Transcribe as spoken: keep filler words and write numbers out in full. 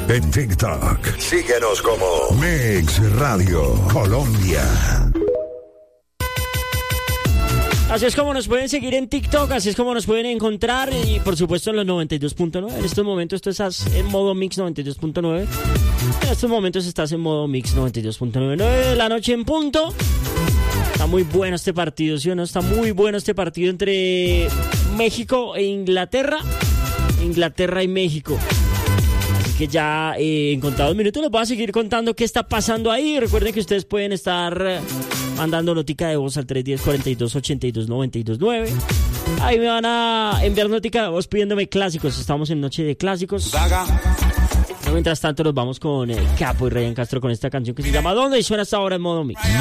En TikTok, síguenos como Mix Radio Colombia. Así es como nos pueden seguir en TikTok, así es como nos pueden encontrar y por supuesto en los noventa y dos punto nueve. En estos momentos tú estás en modo Mix noventa y dos punto nueve. En estos momentos estás en modo Mix noventa y dos punto nueve. nueve de la noche en punto. Está muy bueno este partido, ¿sí o no? Está muy bueno este partido entre México e Inglaterra. Inglaterra y México. Así que ya eh, en contados minutos les voy a seguir contando qué está pasando ahí. Recuerden que ustedes pueden estar mandando notica de voz al tres uno cero, cuatro dos, ocho dos, nueve dos nueve. Ahí me van a enviar notica de voz pidiéndome clásicos. Estamos en noche de clásicos. Pero mientras tanto nos vamos con el Capo y Ryan Castro con esta canción que se llama ¿Dónde? Y suena hasta ahora en modo Mix.